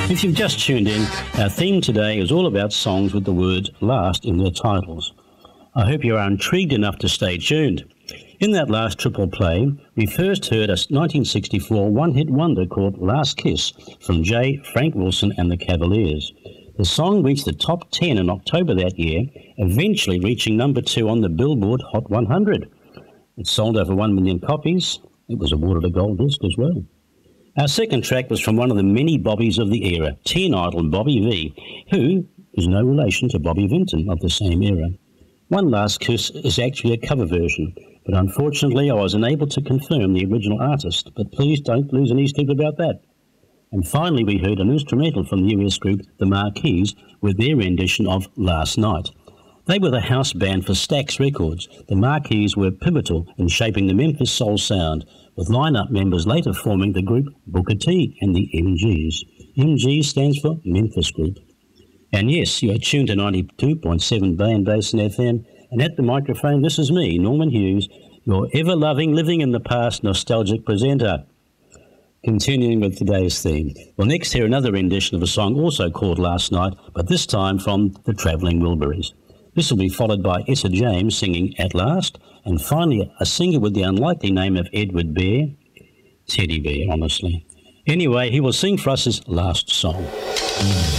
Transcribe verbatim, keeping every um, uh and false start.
If you've just tuned in, our theme today is all about songs with the word last in their titles. I hope you are intrigued enough to stay tuned. In that last triple play, we first heard a nineteen sixty-four one-hit wonder called Last Kiss from J. Frank Wilson and the Cavaliers. The song reached the top ten in October that year, eventually reaching number two on the Billboard Hot one hundred. It sold over one million copies. It was awarded a gold disc as well. Our second track was from one of the many Bobbies of the era, teen idol Bobby Vee, who is no relation to Bobby Vinton of the same era. One Last Kiss is actually a cover version, but unfortunately I was unable to confirm the original artist, but please don't lose any sleep about that. And finally we heard an instrumental from the U S group The Marquis with their rendition of Last Night. They were the house band for Stax Records. The Marquis were pivotal in shaping the Memphis soul sound, with line-up members later forming the group Booker T and the M Gs. M G stands for Memphis Group. And yes, you are tuned to ninety-two point seven Bay and Basin F M, and at the microphone, this is me, Norman Hughes, your ever-loving, living in the past, nostalgic presenter. Continuing with today's theme. We'll next hear another rendition of a song also called Last Night, but this time from the Travelling Wilburys. This will be followed by Etta James singing At Last, and finally a singer with the unlikely name of Edward Bear. Teddy Bear, honestly. Anyway, he will sing for us his last song.